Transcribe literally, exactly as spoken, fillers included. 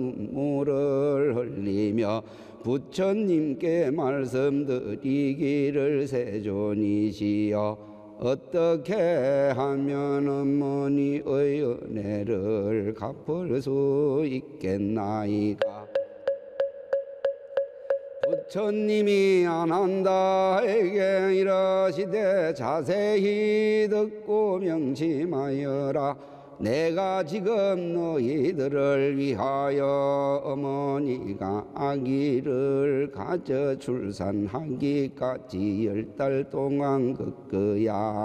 눈물을 흘리며 부처님께 말씀드리기를 세존이시여 어떻게 하면 어머니의 은혜를 갚을 수 있겠나이까. 부처님이 아난다에게 이러시되 자세히 듣고 명심하여라. 내가 지금 너희들을 위하여 어머니가 아기를 가져 출산하기까지 열 달 동안 그 거야.